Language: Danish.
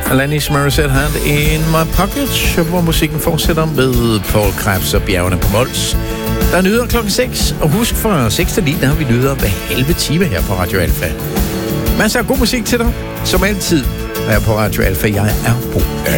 Alanis Morissette, Hand in My Pocket, hvor musikken fortsætter med Paul Krebs og Bjergene på Mols. Der er nyheder klokken 6, og husk fra 6 til 9, der har vi nyheder hver halve time her på Radio Alfa. Masser af god musik til dig, som altid, her på Radio Alfa. Jeg er Bo A.